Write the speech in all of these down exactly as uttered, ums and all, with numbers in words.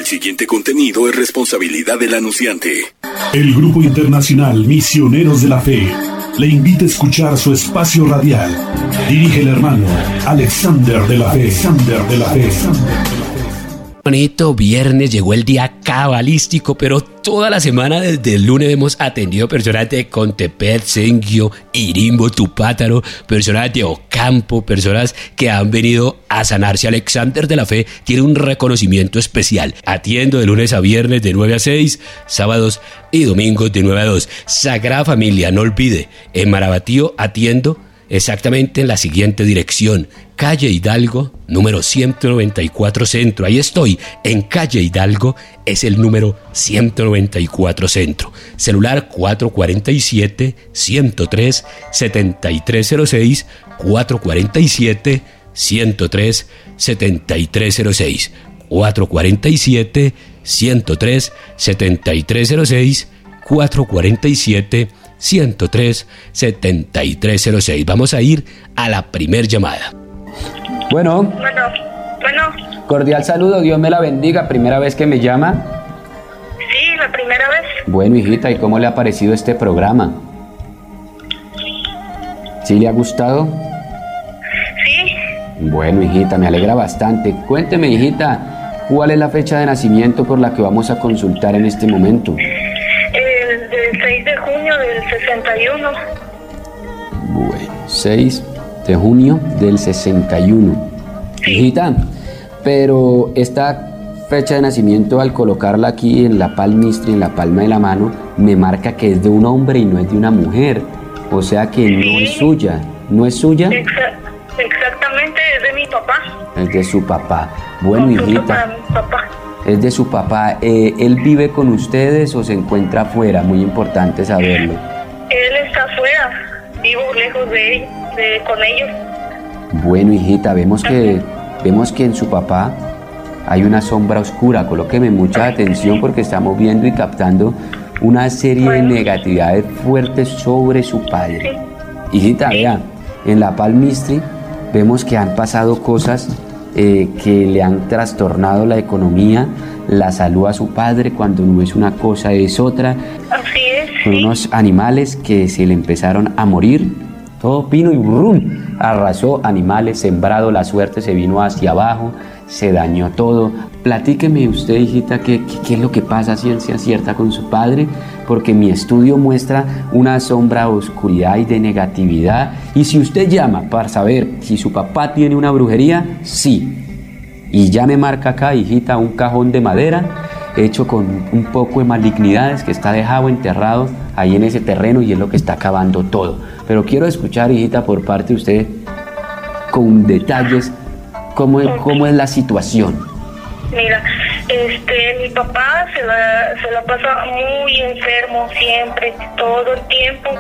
siguiente contenido es responsabilidad del anunciante. El Grupo Internacional Misioneros de la Fe le invita a escuchar su espacio radial. Dirige el hermano Alexander de la Fe. Alexander de la Fe. Bonito viernes, llegó el día cabalístico, pero toda la semana desde el lunes hemos atendido personas de Contepec, Senguio, Irimbo, Tupátaro, personas de Ocampo, personas que han venido a sanarse. Alexander de la Fe tiene un reconocimiento especial. Atiendo de lunes a viernes de nueve a seis, sábados y domingos de nueve a dos. Sagrada Familia, no olvide, en Marabatío atiendo exactamente en la siguiente dirección: calle Hidalgo, número ciento noventa y cuatro Centro. Ahí estoy, en calle Hidalgo, es el número ciento noventa y cuatro Centro. Celular cuatro cuatro siete, uno cero tres, siete tres cero seis, cuatro cuatro siete, uno cero tres, siete tres cero seis, cuatro cuatro siete, uno cero tres, siete tres cero seis, cuatro cuatro siete, uno cero tres, siete tres cero seis. Vamos a ir a la primer llamada. Bueno. Bueno, bueno. Cordial saludo, Dios me la bendiga. ¿Primera vez que me llama? Sí, la primera vez. Bueno, hijita, ¿y cómo le ha parecido este programa? ¿Sí le ha gustado? Sí. Bueno, hijita, me alegra bastante. Cuénteme, hijita, ¿cuál es la fecha de nacimiento por la que vamos a consultar en este momento? El del seis de junio del sesenta y uno. Bueno, seis de junio del sesenta y uno. Sí. Hijita, pero esta fecha de nacimiento, al colocarla aquí en la palmistri, en la palma de la mano, me marca que es de un hombre y no es de una mujer. O sea que no Sí. es suya. ¿No es suya? Exa- exactamente, es de mi papá. Es de su papá. Bueno, Consulto para hijita, mi papá. es de su papá. Eh, ¿Él vive con ustedes o se encuentra afuera? Muy importante saberlo. Él está afuera, vivo lejos de, él, de con ellos. Bueno, hijita, vemos que, vemos que en su papá hay una sombra oscura. Colóqueme mucha atención porque estamos viendo y captando una serie de Bueno. negatividades fuertes sobre su padre. Hijita, vea, en la palmistri vemos que han pasado cosas eh, que le han trastornado la economía, la salud a su padre. Cuando no es una cosa es otra. Así es, Con sí. unos animales que se le empezaron a morir. Todo pino y burrún. Arrasó animales, sembrado, la suerte se vino hacia abajo, se dañó todo. Platíqueme usted, hijita, qué, qué, qué es lo que pasa, ciencia cierta, con su padre, porque mi estudio muestra una sombra de oscuridad y de negatividad. Y si usted llama para saber si su papá tiene una brujería, sí. Y ya me marca acá, hijita, un cajón de madera hecho con un poco de malignidades que está dejado enterrado ahí en ese terreno y es lo que está acabando todo. Pero quiero escuchar, hijita, por parte de usted, con detalles, cómo es, cómo es la situación. Mira, este, mi papá se la, se la pasa muy enfermo siempre, todo el tiempo,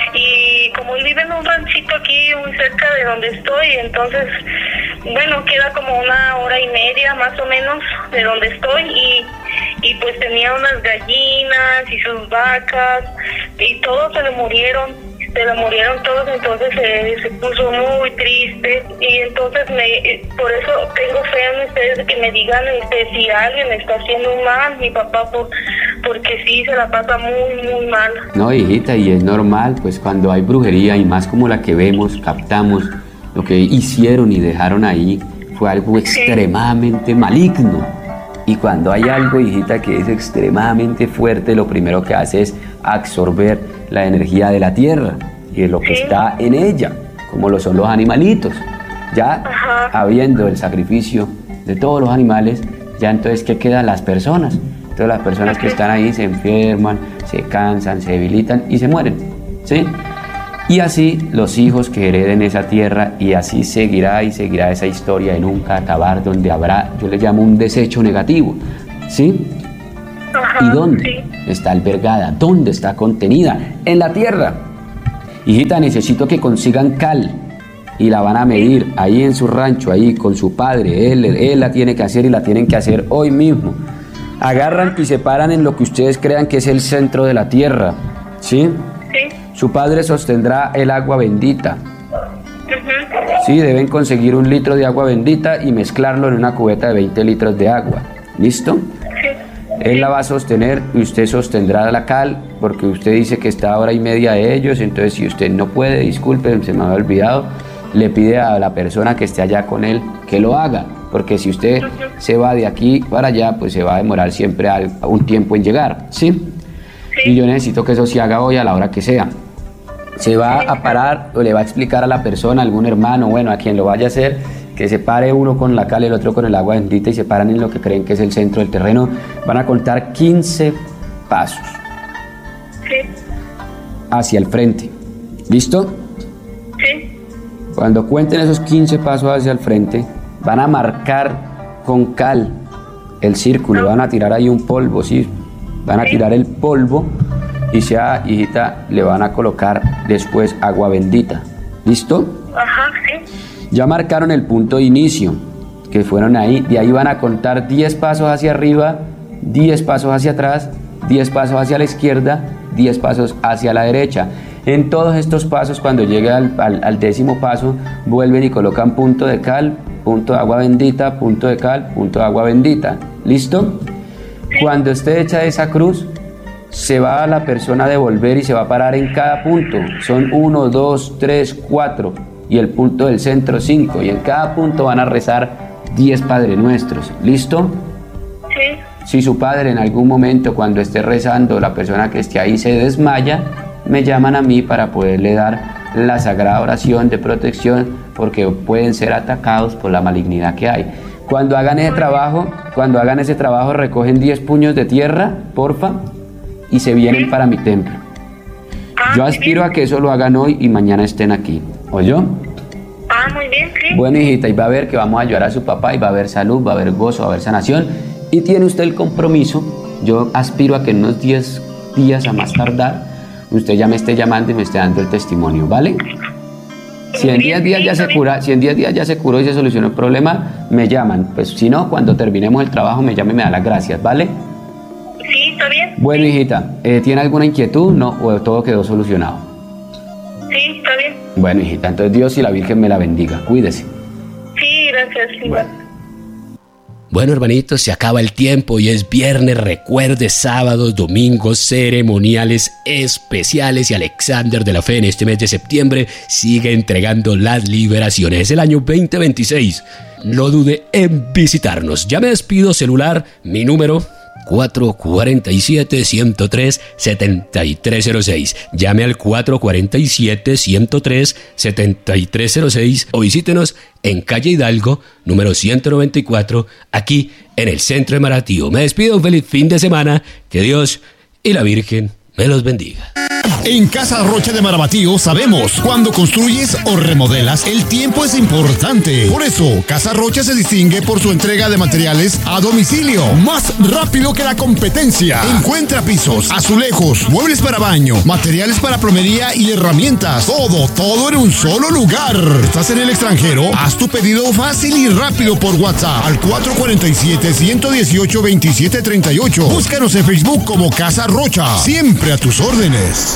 y como él vive en un ranchito aquí muy cerca de donde estoy, entonces, bueno, queda como una hora y media más o menos de donde estoy, y, y pues tenía unas gallinas y sus vacas, y todos se le murieron. Se le murieron todos, entonces eh, se puso muy triste y entonces me, por eso tengo fe en ustedes que me digan este, si alguien está haciendo mal, mi papá, por, porque sí se la pasa muy, muy mal. No, hijita, y es normal, pues cuando hay brujería y más como la que vemos, captamos, lo que hicieron y dejaron ahí fue algo extremadamente maligno. Y cuando hay algo, hijita, que es extremadamente fuerte, lo primero que hace es absorber la energía de la tierra y de lo que Sí. está en ella, como lo son los animalitos. Ya Ajá. habiendo el sacrificio de todos los animales, ya entonces, ¿qué quedan las personas? Todas las personas que están ahí se enferman, se cansan, se debilitan y se mueren, ¿sí? Y así los hijos que hereden esa tierra, y así seguirá y seguirá esa historia de nunca acabar, donde habrá, yo le llamo un desecho negativo, ¿sí? Ajá, ¿Y dónde sí. está albergada? ¿Dónde está contenida? En la tierra. Hijita, necesito que consigan cal y la van a medir ahí en su rancho, ahí con su padre. Él, él la tiene que hacer y la tienen que hacer hoy mismo. Agarran y se paran en lo que ustedes crean que es el centro de la tierra, ¿sí? Sí. Su padre sostendrá el agua bendita. Ujú. Sí, deben conseguir un litro de agua bendita y mezclarlo en una cubeta de veinte litros de agua. ¿Listo? Sí. Él la va a sostener y usted sostendrá la cal, porque usted dice que está a hora y media de ellos. Entonces, si usted no puede, disculpe, se me había olvidado, le pide a la persona que esté allá con él que lo haga, porque si usted se va de aquí para allá, pues se va a demorar siempre un tiempo en llegar, ¿sí? Sí. Y yo necesito que eso se haga hoy a la hora que sea. Se va a parar o le va a explicar a la persona, algún hermano, bueno, a quien lo vaya a hacer, que se pare uno con la cal y el otro con el agua bendita y se paran en lo que creen que es el centro del terreno. Van a contar quince pasos. Sí. Hacia el frente. ¿Listo? Sí. Cuando cuenten esos quince pasos hacia el frente, van a marcar con cal el círculo, van a tirar ahí un polvo, ¿sí? Van a tirar el polvo y sea, hijita, le van a colocar después agua bendita. ¿Listo? Ajá, sí. Ya marcaron el punto de inicio, que fueron ahí, de ahí van a contar diez pasos hacia arriba, diez pasos hacia atrás, diez pasos hacia la izquierda, diez pasos hacia la derecha. En todos estos pasos, cuando llegue al, al, al décimo paso, vuelven y colocan punto de cal, punto de agua bendita, punto de cal, punto de agua bendita. ¿Listo? Cuando esté hecha esa cruz, se va a la persona a devolver y se va a parar en cada punto. Son uno, dos, tres, cuatro. Y el punto del centro cinco, y en cada punto van a rezar diez Padre Nuestros. ¿Listo? Sí. Si su padre en algún momento cuando esté rezando, la persona que esté ahí se desmaya, me llaman a mí para poderle dar la sagrada oración de protección, porque pueden ser atacados por la malignidad que hay. Cuando hagan ese trabajo, cuando hagan ese trabajo recogen diez puños de tierra, porfa, y se vienen para mi templo. Yo aspiro a que eso lo hagan hoy y mañana estén aquí. ¿Oyó? Ah, muy bien, sí. Bueno, hijita, y va a ver que vamos a ayudar a su papá y va a haber salud, va a haber gozo, va a haber sanación. Y tiene usted el compromiso, yo aspiro a que en unos diez días a más tardar, usted ya me esté llamando y me esté dando el testimonio, ¿vale? Si en diez días ya se cura, si en diez días ya se curó y se solucionó el problema, me llaman. Pues si no, cuando terminemos el trabajo me llama y me da las gracias, ¿vale? Sí, está bien. Bueno, hijita, ¿eh, ¿tiene alguna inquietud? ¿No? ¿O todo quedó solucionado? Sí, está bien. Bueno, hijita, entonces Dios y la Virgen me la bendiga. Cuídese. Sí, gracias, igual. Bueno. Bueno, hermanitos, se acaba el tiempo y es viernes. Recuerde, sábados, domingos, ceremoniales especiales, y Alexander de la Fe en este mes de septiembre sigue entregando las liberaciones. Es el año veinte veintiséis. No dude en visitarnos. Ya me despido. Celular, mi número cuatro cuatro siete, uno cero tres, siete tres cero seis. Llame al cuatro cuatro siete, uno cero tres, siete tres cero seis o visítenos en calle Hidalgo, número ciento noventa y cuatro, aquí en el centro de Maratío. Me despido, un feliz fin de semana, que Dios y la Virgen me los bendiga. En Casa Rocha de Marabatío sabemos, cuando construyes o remodelas, el tiempo es importante. Por eso, Casa Rocha se distingue por su entrega de materiales a domicilio, más rápido que la competencia. Encuentra pisos, azulejos, muebles para baño, materiales para plomería y herramientas. Todo, todo en un solo lugar. ¿Estás en el extranjero? Haz tu pedido fácil y rápido por WhatsApp al cuatro cuatro siete, uno uno ocho, dos siete tres ocho. Búscanos en Facebook como Casa Rocha. Siempre a tus órdenes.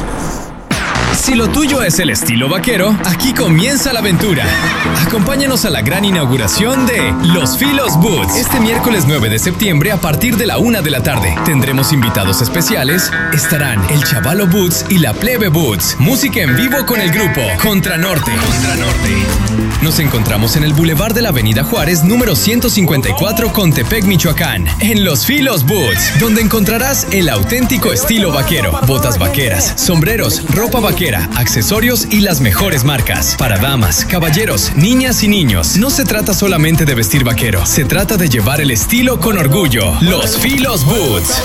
Si lo tuyo es el estilo vaquero, aquí comienza la aventura. Acompáñanos a la gran inauguración de Los Filos Boots. Este miércoles nueve de septiembre a partir de la una de la tarde. Tendremos invitados especiales. Estarán el Chavalo Boots y la Plebe Boots. Música en vivo con el grupo Contra Norte. Contra Norte. Nos encontramos en el Boulevard de la Avenida Juárez, número ciento cincuenta y cuatro, Contepec, Michoacán. En Los Filos Boots, donde encontrarás el auténtico estilo vaquero. Botas vaqueras, sombreros, ropa vaquera, accesorios y las mejores marcas. Para damas, caballeros, niñas y niños. No se trata solamente de vestir vaquero, se trata de llevar el estilo con orgullo. Los Filos Boots.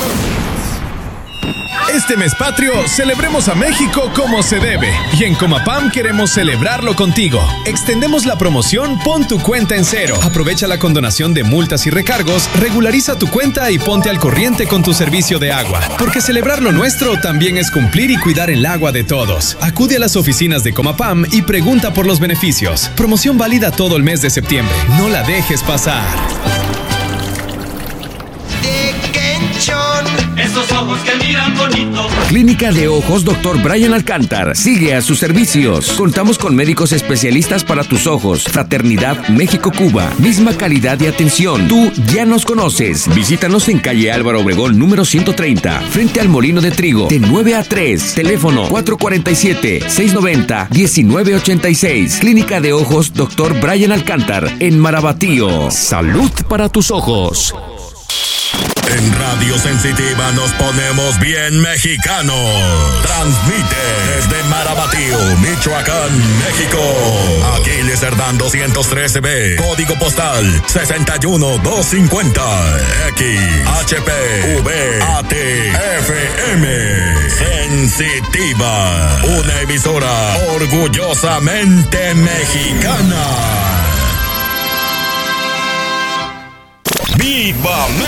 Este mes patrio, celebremos a México como se debe. Y en Comapam queremos celebrarlo contigo. Extendemos la promoción Pon tu cuenta en cero. Aprovecha la condonación de multas y recargos, regulariza tu cuenta y ponte al corriente con tu servicio de agua. Porque celebrar lo nuestro también es cumplir y cuidar el agua de todos. Acude a las oficinas de Comapam y pregunta por los beneficios. Promoción válida todo el mes de septiembre. No la dejes pasar. Dick and John. esos ojos que miran bonito. Clínica de Ojos doctor Brian Alcántar sigue a sus servicios. Contamos con médicos especialistas para tus ojos. Fraternidad México-Cuba. Misma calidad de atención. Tú ya nos conoces. Visítanos en calle Álvaro Obregón número ciento treinta, frente al Molino de Trigo, de nueve a tres. Teléfono cuatro cuatro siete, seis nueve cero, uno nueve ocho seis. Clínica de Ojos doctor Brian Alcántar en Marabatío. Salud para tus ojos. En Radio Sensitiva nos ponemos bien mexicanos. Transmite desde Marabatío, Michoacán, México. Aquiles Cerdán doscientos trece B, código postal sesenta y uno doscientos cincuenta. X H P V A T F M. Sensitiva, una emisora orgullosamente mexicana. ¡Viva México!